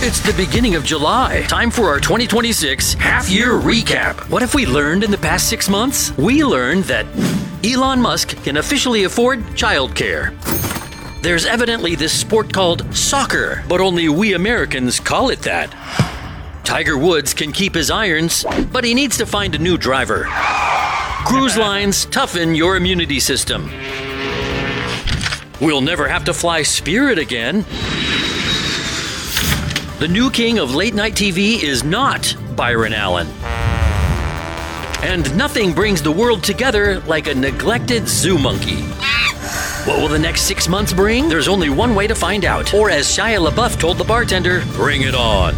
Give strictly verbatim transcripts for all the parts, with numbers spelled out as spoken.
It's the beginning of July. Time for our twenty twenty-six half-year recap. What have we learned in the past six months? We learned that Elon Musk can officially afford childcare. There's evidently this sport called soccer, but only we Americans call it that. Tiger Woods can keep his irons, but he needs to find a new driver. Cruise lines toughen your immunity system. We'll never have to fly Spirit again. The new king of late-night T V is not Byron Allen. And nothing brings the world together like a neglected zoo monkey. What will the next six months bring? There's only one way to find out. Or as Shia LaBeouf told the bartender, bring it on.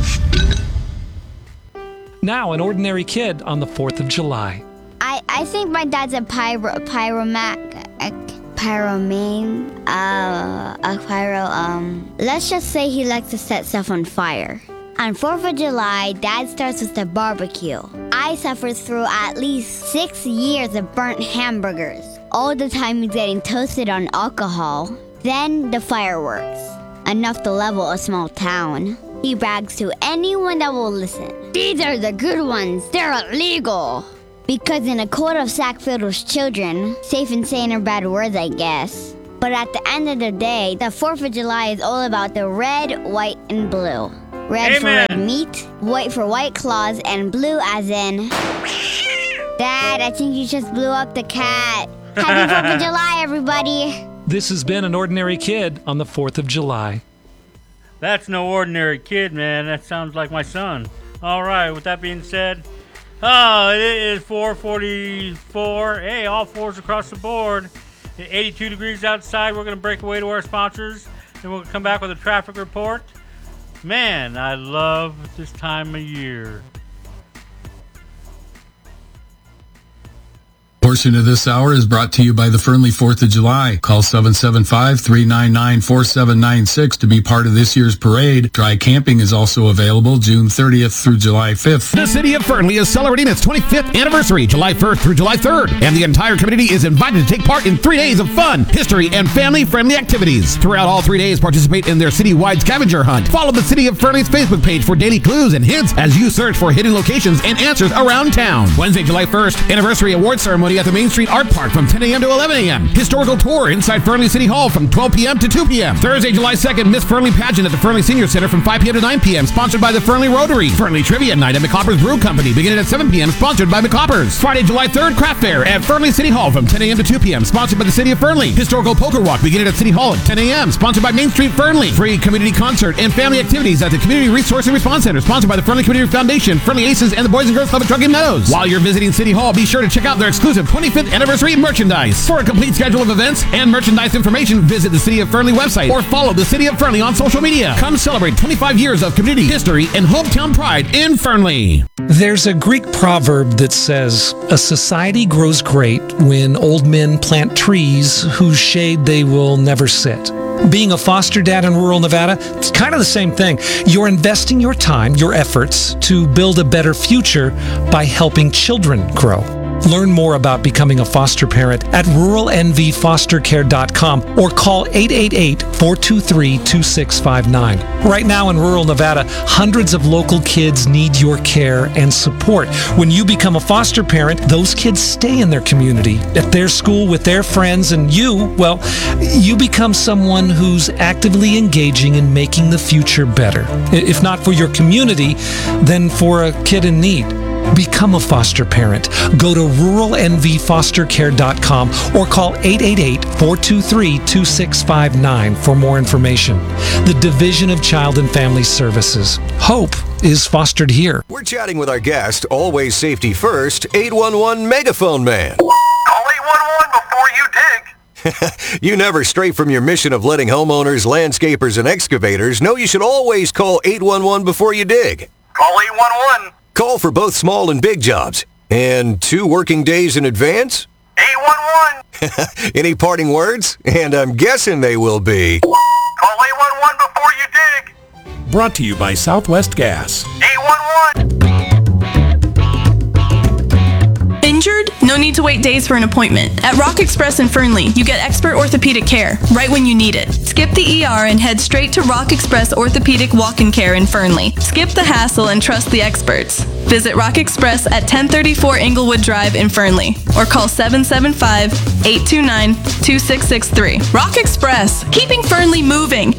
Now, an ordinary kid on the fourth of July. I, I think my dad's a pyro, pyromac, a pyromane, uh, a pyro, um, let's just say he likes to set stuff on fire. On fourth of July, Dad starts with the barbecue. I suffer through at least six years of burnt hamburgers. All the time he's getting toasted on alcohol. Then the fireworks. Enough to level a small town. He brags to anyone that will listen. These are the good ones. They're illegal. Because in a court of Sackfield's children, safe in saying are bad words, I guess. But at the end of the day, the fourth of July is all about the red, white, and blue. Red Amen. for red meat, white for white claws, and blue as in... Dad, I think you just blew up the cat. Happy fourth of July, everybody. This has been An Ordinary Kid on the fourth of July. That's no ordinary kid, man. That sounds like my son. All right, with that being said, oh, it is four forty-four. Hey, all fours across the board. eighty-two degrees outside. We're going to break away to our sponsors. Then we'll come back with a traffic report. Man, I love this time of year. Portion of this hour is brought to you by the Fernley fourth of July. Call seven seven five, three nine nine, four seven nine six to be part of this year's parade. Dry camping is also available June thirtieth through July fifth. The city of Fernley is celebrating its twenty-fifth anniversary, July first through July third, and the entire community is invited to take part in three days of fun, history, and family-friendly activities. Throughout all three days, participate in their citywide scavenger hunt. Follow the City of Fernley's Facebook page for daily clues and hints as you search for hidden locations and answers around town. Wednesday, July first, anniversary award ceremony at the Main Street Art Park from ten a.m. to eleven a.m. Historical tour inside Fernley City Hall from twelve p.m. to two p.m. Thursday, July second, Miss Fernley pageant at the Fernley Senior Center from five p.m. to nine p.m. sponsored by the Fernley Rotary. Fernley Trivia Night at McCopper's Brew Company beginning at seven p.m. sponsored by McCopper's. Friday, July third, Craft Fair at Fernley City Hall from ten a.m. to two p.m. sponsored by the City of Fernley. Historical Poker Walk beginning at City Hall at ten a.m. sponsored by Main Street Fernley. Free community concert and family activities at the Community Resource and Response Center sponsored by the Fernley Community Foundation, Fernley Aces, and the Boys and Girls Club of Truckee Meadows. While you're visiting City Hall, be sure to check out their exclusive twenty-fifth anniversary merchandise. For a complete schedule of events and merchandise information, visit the City of Fernley website or follow the City of Fernley on social media. Come celebrate twenty-five years of community history and hometown pride in Fernley. There's a Greek proverb that says, a society grows great when old men plant trees whose shade they will never sit. Being a foster dad in rural Nevada, it's kind of the same thing. You're investing your time, your efforts to build a better future by helping children grow. Learn more about becoming a foster parent at rural n v foster care dot com or call eight eight eight, four two three, two six five nine. Right now in rural Nevada, hundreds of local kids need your care and support. When you become a foster parent, those kids stay in their community, at their school, with their friends, and you, well, you become someone who's actively engaging in making the future better. If not for your community, then for a kid in need. Become a foster parent. Go to rural n v foster care dot com or call eight eight eight, four two three, two six five nine for more information. The Division of Child and Family Services. Hope is fostered here. We're chatting with our guest, always safety first, eight one one Megaphone Man. Call eight one one before you dig. You never stray from your mission of letting homeowners, landscapers, and excavators know you should always call eight one one before you dig. Call eight one one. Call for both small and big jobs. And two working days in advance? eight one one. Any parting words? And I'm guessing they will be... Call eight one one before you dig. Brought to you by Southwest Gas. eight one one. Injured? No need to wait days for an appointment. At Rock Express in Fernley, you get expert orthopedic care right when you need it. Skip the E R and head straight to Rock Express Orthopedic Walk-In Care in Fernley. Skip the hassle and trust the experts. Visit Rock Express at ten thirty-four Englewood Drive in Fernley or call seven seven five, eight two nine, two six six three. Rock Express, keeping Fernley moving.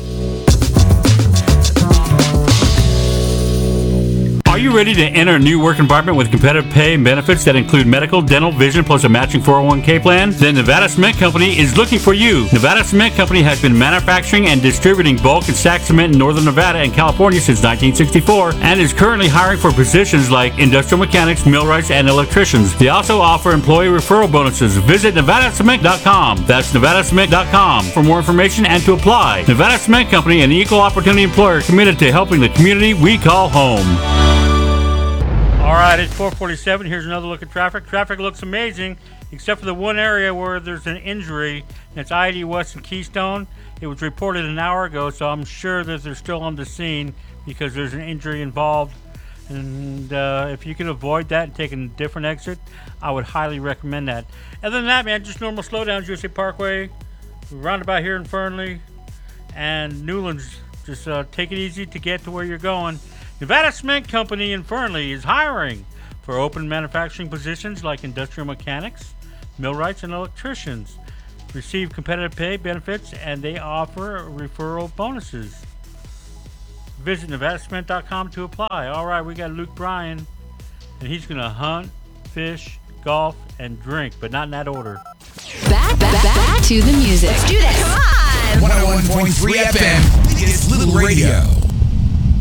Are you ready to enter a new work environment with competitive pay and benefits that include medical, dental, vision, plus a matching four oh one k plan? Then Nevada Cement Company is looking for you. Nevada Cement Company has been manufacturing and distributing bulk and stack cement in Northern Nevada and California since nineteen sixty-four and is currently hiring for positions like industrial mechanics, millwrights, and electricians. They also offer employee referral bonuses. Visit nevada cement dot com. That's nevada cement dot com for more information and to apply. Nevada Cement Company, an equal opportunity employer committed to helping the community we call home. All right, it's four forty-seven. Here's another look at traffic. Traffic looks amazing, except for the one area where there's an injury. And it's I eighty West and Keystone. It was reported an hour ago, so I'm sure that they're still on the scene because there's an injury involved. And uh, if you can avoid that and take a different exit, I would highly recommend that. Other than that, man, just normal slowdowns. U S A Parkway, roundabout here in Fernley, and Newlands. Just uh, take it easy to get to where you're going. Nevada Cement Company in Fernley is hiring for open manufacturing positions like industrial mechanics, millwrights, and electricians. Receive competitive pay, benefits, and they offer referral bonuses. Visit nevada cement dot com to apply. All right, we got Luke Bryan, and he's going to hunt, fish, golf, and drink, but not in that order. Back, back, back to the music. Let's do this. Come on. one oh one point three F M, it's Little Radio.